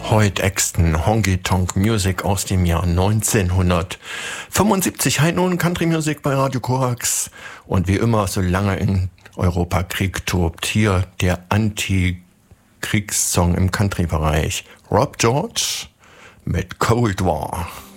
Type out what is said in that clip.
Hoyt Axton, Honky Tonk Music aus dem Jahr 1975. High Noon Country Music bei Radio Korax. Und wie immer, solange in Europa Krieg tobt, hier der Anti-Kriegssong im Country-Bereich. Rob George mit Cold War.